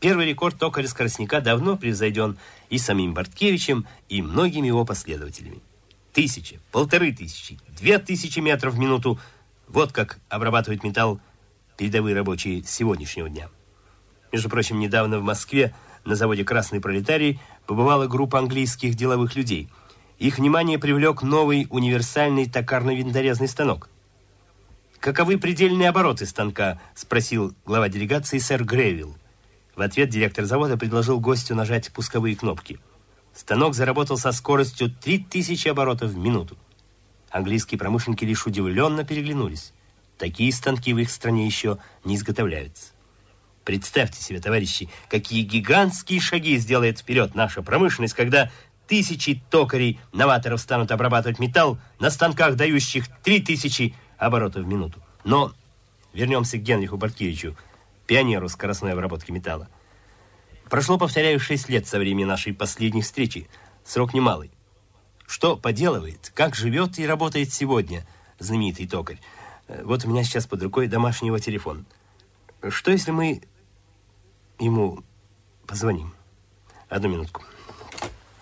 Первый рекорд токаря-скоростника давно превзойден и самим Борткевичем, и многими его последователями. 1000, 1500, 2000 метров в минуту. Вот как обрабатывают металл передовые рабочие сегодняшнего дня. Между прочим, недавно в Москве на заводе «Красный пролетарий» побывала группа английских деловых людей. Их внимание привлек новый универсальный токарно-винторезный станок. «Каковы предельные обороты станка?» – спросил глава делегации сэр Гревилл. В ответ директор завода предложил гостю нажать пусковые кнопки. Станок заработал со скоростью 3000 оборотов в минуту. Английские промышленники лишь удивленно переглянулись. Такие станки в их стране еще не изготовляются. Представьте себе, товарищи, какие гигантские шаги сделает вперед наша промышленность, когда тысячи токарей-новаторов станут обрабатывать металл на станках, дающих 3000 оборотов в минуту. Но вернемся к Генриху Борткевичу, пионеру скоростной обработки металла. Прошло, повторяю, 6 лет со времени нашей последней встречи. Срок немалый. Что поделывает, как живет и работает сегодня знаменитый токарь? Вот у меня сейчас под рукой домашний его телефон. Что, если мы ему позвоним? Одну минутку.